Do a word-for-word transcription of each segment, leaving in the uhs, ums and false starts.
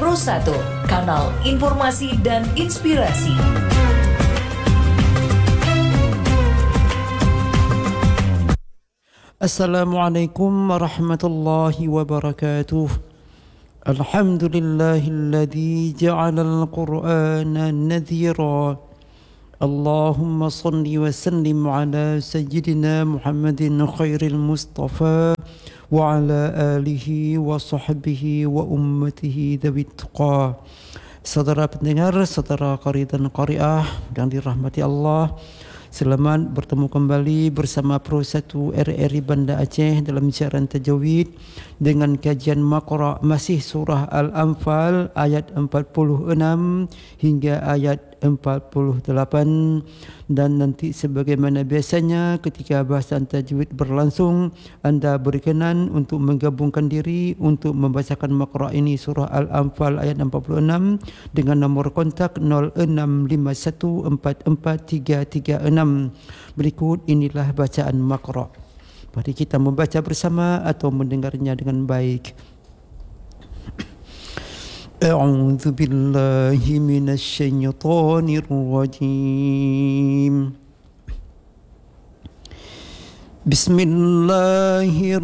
Pro satu, kanal informasi dan inspirasi. Assalamualaikum warahmatullahi wabarakatuh. Alhamdulillahilladzi ja'alal qur'ana nadhira. Allahumma salli wa sallim ala sayyidina Muhammadin khairil mustafa wa ala alihi wa sahbihi wa ummatihi dhawit tuqa. Saudara pendengar, saudara qari dan qari'ah yang dirahmati Allah, selamat bertemu kembali bersama Pro satu R R I Banda Aceh dalam siaran tajwid dengan kajian Maqra' masih surah Al-Anfal ayat empat puluh enam hingga ayat empat puluh delapan. Dan nanti sebagaimana biasanya ketika bahasan tajwid berlangsung, anda berkenan untuk menggabungkan diri untuk membacakan Maqra' ini surah Al-Anfal ayat empat puluh enam dengan nomor kontak nol enam lima satu empat empat tiga tiga enam. Berikut inilah bacaan Maqra'. Mari kita membaca bersama atau mendengarnya dengan baik. A'udzu billahi minasy syaithanir rajim.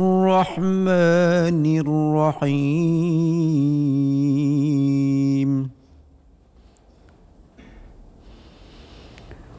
Bismillahirrahmanirrahim.